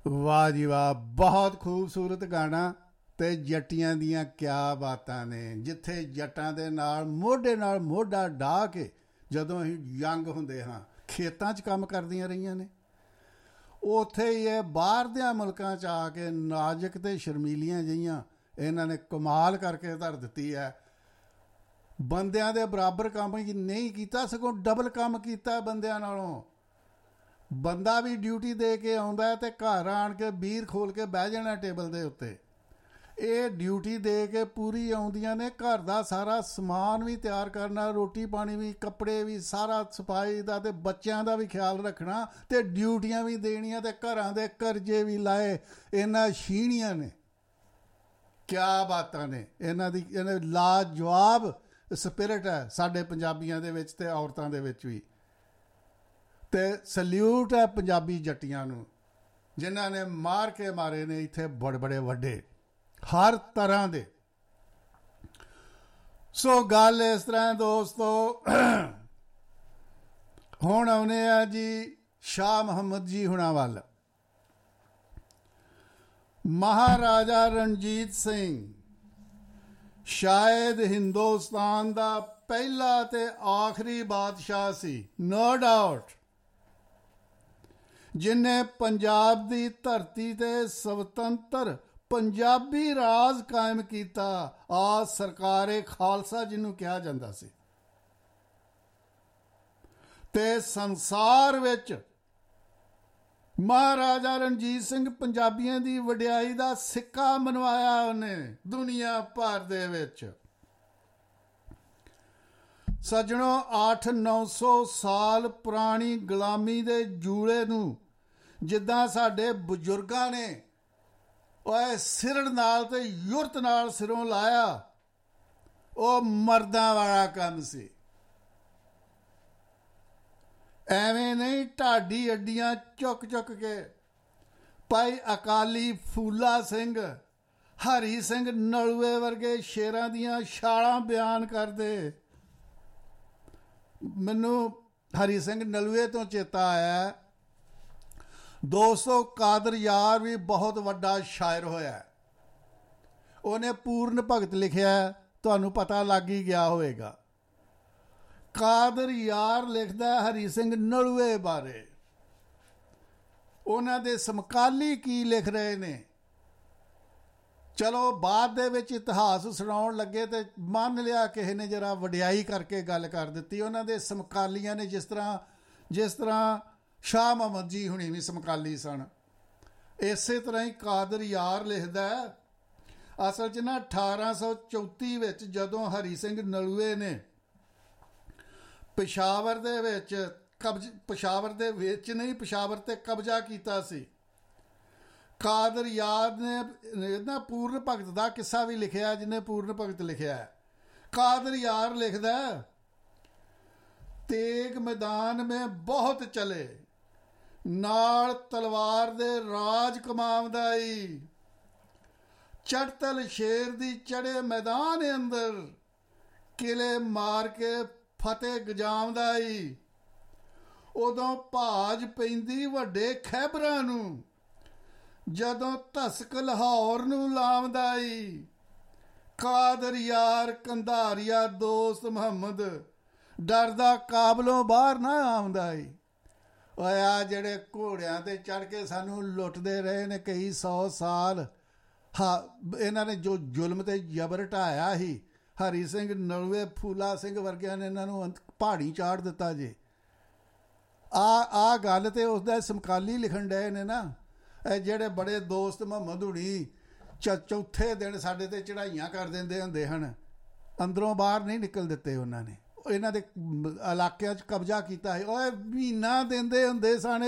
ਵਾਹ ਜੀ ਵਾਹ, ਬਹੁਤ ਖੂਬਸੂਰਤ ਗਾਣਾ। ਤੇ ਜੱਟੀਆਂ ਦੀਆਂ ਕਿਆ ਬਾਤਾਂ ਨੇ, ਜਿੱਥੇ ਜੱਟਾਂ ਦੇ ਨਾਲ ਮੋਢਾ ਢਾ ਕੇ ਜਦੋਂ ਅਸੀਂ ਯੰਗ ਹੁੰਦੇ ਹਾਂ ਖੇਤਾਂ 'ਚ ਕੰਮ ਕਰਦੀਆਂ ਰਹੀਆਂ ਨੇ, ਉੱਥੇ ਹੀ ਇਹ ਬਾਹਰ ਦਿਆਂ ਮੁਲਕਾਂ 'ਚ ਆ ਕੇ ਨਾਜ਼ੁਕ ਅਤੇ ਸ਼ਰਮੀਲੀਆਂ ਜਿਹੀਆਂ ਇਹਨਾਂ ਨੇ ਕਮਾਲ ਕਰਕੇ ਧਰ ਦਿੱਤੀ ਹੈ। ਬੰਦਿਆਂ ਦੇ ਬਰਾਬਰ ਕੰਮ ਨਹੀਂ ਕੀਤਾ, ਸਗੋਂ ਡਬਲ ਕੰਮ ਕੀਤਾ ਬੰਦਿਆਂ ਨਾਲੋਂ। ਬੰਦਾ ਵੀ ਡਿਊਟੀ ਦੇ ਕੇ ਆਉਂਦਾ ਅਤੇ ਘਰ ਆਣ ਕੇ ਬੀਰ ਖੋਲ੍ਹ ਕੇ ਬਹਿ ਜਾਣਾ ਟੇਬਲ ਦੇ ਉੱਤੇ। ਇਹ ਡਿਊਟੀ ਦੇ ਕੇ ਪੂਰੀ ਆਉਂਦੀਆਂ ਨੇ, ਘਰ ਦਾ ਸਾਰਾ ਸਮਾਨ ਵੀ ਤਿਆਰ ਕਰਨਾ, ਰੋਟੀ ਪਾਣੀ ਵੀ, ਕੱਪੜੇ ਵੀ, ਸਾਰਾ ਸਫਾਈ ਦਾ ਅਤੇ ਬੱਚਿਆਂ ਦਾ ਵੀ ਖਿਆਲ ਰੱਖਣਾ, ਅਤੇ ਡਿਊਟੀਆਂ ਵੀ ਦੇਣੀਆਂ, ਅਤੇ ਘਰਾਂ ਦੇ ਕਰਜ਼ੇ ਵੀ ਲਾਏ। ਇਹਨਾਂ ਸ਼ੀਣੀਆਂ ਨੇ, ਕਿਆ ਬਾਤਾਂ ਨੇ ਇਹਨਾਂ ਲਾਜਵਾਬ ਸਪਿਰਿਟ ਹੈ ਸਾਡੇ ਪੰਜਾਬੀਆਂ ਦੇ ਵਿੱਚ ਅਤੇ ਔਰਤਾਂ ਦੇ ਵਿੱਚ ਵੀ। ਅਤੇ ਸਲਿਊਟ ਹੈ ਪੰਜਾਬੀ ਜੱਟੀਆਂ ਨੂੰ, ਜਿਨ੍ਹਾਂ ਨੇ ਮਾਰ ਕੇ ਮਾਰੇ ਨੇ ਇੱਥੇ ਬੜੇ ਵੱਡੇ ਹਰ ਤਰ੍ਹਾਂ ਦੇ। ਸੋ ਗੱਲ ਇਸ ਤਰ੍ਹਾਂ ਦੋਸਤੋ, ਹੁਣ ਆਉਨੇ ਆ ਜੀ ਸ਼ਾਹ ਮੁਹੰਮਦ ਜੀ ਹੁਣਾਂ ਵੱਲ। ਮਹਾਰਾਜਾ ਰਣਜੀਤ ਸਿੰਘ ਸ਼ਾਇਦ ਹਿੰਦੁਸਤਾਨ ਦਾ ਪਹਿਲਾ ਤੇ ਆਖਰੀ ਬਾਦਸ਼ਾਹ ਸੀ, ਨੋ ਡਾਊਟ, ਜਿਨੇ ਪੰਜਾਬ ਦੀ ਧਰਤੀ ਤੇ ਸੁਤੰਤਰ ਪੰਜਾਬੀ ਰਾਜ ਕਾਇਮ ਕੀਤਾ। ਆ ਸਰਕਾਰੇ ਖਾਲਸਾ ਜਿਹਨੂੰ ਕਿਹਾ ਜਾਂਦਾ ਸੀ, ਤੇ ਸੰਸਾਰ ਵਿੱਚ ਮਹਾਰਾਜਾ ਰਣਜੀਤ ਸਿੰਘ ਪੰਜਾਬੀਆਂ ਦੀ ਵਡਿਆਈ ਦਾ ਸਿੱਕਾ ਮਨਵਾਇਆ ਉਹਨੇ ਦੁਨੀਆ ਭਰ ਦੇ ਵਿੱਚ। ਸੱਜਣੋ, 800-900 ਸਾਲ ਪੁਰਾਣੀ ਗੁਲਾਮੀ ਦੇ ਜੂਲੇ ਨੂੰ ਜਿੱਦਾਂ ਸਾਡੇ ਬਜ਼ੁਰਗਾਂ ਨੇ ਉਹ ਸਿਰੜ ਨਾਲ ਤੇ ਯੁਰਤ ਨਾਲ ਸਿਰੋਂ ਲਾਇਆ, ਉਹ ਮਰਦਾਂ ਵਾਲਾ ਕੰਮ ਸੀ। ਐਵੇਂ ਨਹੀਂ ਢਾਡੀ ਅੱਡੀਆਂ ਚੁੱਕ ਕੇ। ਭਾਈ ਅਕਾਲੀ ਫੂਲਾ ਸਿੰਘ, ਹਰੀ ਸਿੰਘ ਨਲੂਏ ਵਰਗੇ ਸ਼ੇਰਾਂ ਦੀਆਂ ਛਾਲਾਂ ਬਿਆਨ ਕਰਦੇ। ਮੈਨੂੰ ਹਰੀ ਸਿੰਘ ਨਲੂਏ ਤੋਂ ਚੇਤਾ ਆਇਆ, ਦੋਸਤੋ ਕਾਦਰ ਯਾਰ ਵੀ ਬਹੁਤ ਵੱਡਾ ਸ਼ਾਇਰ ਹੋਇਆ। ਉਹਨੇ ਪੂਰਨ ਭਗਤ ਲਿਖਿਆ, ਤੁਹਾਨੂੰ ਪਤਾ ਲੱਗ ਹੀ ਗਿਆ ਹੋਵੇਗਾ। ਕਾਦਰ ਯਾਰ ਲਿਖਦਾ ਹਰੀ ਸਿੰਘ ਨਲੂਏ ਬਾਰੇ, ਉਹਨਾਂ ਦੇ ਸਮਕਾਲੀ ਕੀ ਲਿਖ ਰਹੇ ਨੇ। ਚਲੋ ਬਾਅਦ ਦੇ ਵਿੱਚ ਇਤਿਹਾਸ ਸੁਣਾਉਣ ਲੱਗੇ ਤੇ ਮੰਨ ਲਿਆ ਕਿਸੇ ਨੇ ਜਰਾ ਵਡਿਆਈ ਕਰਕੇ ਗੱਲ ਕਰ ਦਿੱਤੀ। ਉਹਨਾਂ ਦੇ ਸਮਕਾਲੀਆਂ ਨੇ, ਜਿਸ ਤਰ੍ਹਾਂ ਸ਼ਾਹ ਮੁਹੰਮਦ ਜੀ ਹੁਣੀ ਵੀ ਸਮਕਾਲੀ ਸਨ, ਇਸੇ ਤਰ੍ਹਾਂ ਹੀ ਕਾਦਰ ਯਾਰ ਲਿਖਦਾ। ਅਸਲ 'ਚ ਨਾ 1834 ਵਿੱਚ ਜਦੋਂ ਹਰੀ ਸਿੰਘ ਨਲੂਏ ਨੇ ਪਿਸ਼ਾਵਰ ਤੇ ਕਬਜ਼ਾ ਕੀਤਾ ਸੀ, ਕਾਦਰ ਯਾਰ ਨੇ ਨਾ ਪੂਰਨ ਭਗਤ ਦਾ ਕਿੱਸਾ ਵੀ ਲਿਖਿਆ, ਜਿਹਨੇ ਪੂਰਨ ਭਗਤ ਲਿਖਿਆ। ਕਾਦਰ ਯਾਰ ਲਿਖਦਾ, ਤੇਗ ਮੈਦਾਨ ਮੇਂ ਬਹੁਤ ਚਲੇ, ਨਾਲ ਤਲਵਾਰ ਦੇ ਰਾਜ ਕਮਾਵਦਾ ਈ, ਚੜਤਲ ਸ਼ੇਰ ਦੀ ਚੜੇ ਮੈਦਾਨ ਅੰਦਰ, ਕਿਲੇ ਮਾਰ ਕੇ ਫਤਿਹ ਗਜਾਵਦਾ ਈ। ਉਦੋਂ ਭਾਜ ਪੈਂਦੀ ਵੱਡੇ ਖੈਬਰਾਂ ਨੂੰ, ਜਦੋਂ ਧਸਕ ਲਾਹੌਰ ਨੂੰ ਲਾਵਦਾ ਈ। ਕਾਦਰ ਯਾਰ ਕੰਧਾਰੀਆ ਦੋਸਤ ਮੁਹੰਮਦ, ਡਰਦਾ ਕਾਬਲੋਂ ਬਾਹਰ ਨਾ ਆਉਂਦਾ ਈ। ਓਏ ਆ ਜਿਹੜੇ ਘੋੜਿਆਂ 'ਤੇ ਚੜ੍ਹ ਕੇ ਸਾਨੂੰ ਲੁੱਟਦੇ ਰਹੇ ਨੇ ਕਈ 100 ਸਾਲ, ਇਹਨਾਂ ਨੇ ਜੋ ਜ਼ੁਲਮ ਤੇ ਜ਼ਬਰ ਢਾਇਆ ਸੀ, ਹਰੀ ਸਿੰਘ ਨਲੂਏ ਫੂਲਾ ਸਿੰਘ ਵਰਗਿਆਂ ਨੇ ਇਹਨਾਂ ਨੂੰ ਪਹਾੜੀ ਚਾੜ ਦਿੱਤਾ ਜੇ। ਆ ਗੱਲ ਤੇ ਉਸਦਾ ਸਮਕਾਲੀ ਲਿਖਣ ਡਏ ਨੇ ਨਾ। ਇਹ ਜਿਹੜੇ ਬੜੇ ਦੋਸਤ ਮੁਹੰਮਦ ਹੁਣੀ ਚੌਥੇ ਦਿਨ ਸਾਡੇ 'ਤੇ ਚੜ੍ਹਾਈਆਂ ਕਰ ਦਿੰਦੇ ਹੁੰਦੇ ਹਨ, ਅੰਦਰੋਂ ਬਾਹਰ ਨਹੀਂ ਨਿਕਲ ਦਿੱਤੇ ਉਹਨਾਂ ਨੇ। ਇਹਨਾਂ ਦੇ ਇਲਾਕਿਆਂ 'ਚ ਕਬਜ਼ਾ ਕੀਤਾ ਹੈ। ਉਹ ਮਹੀਨਾ ਦਿੰਦੇ ਹੁੰਦੇ ਸਨ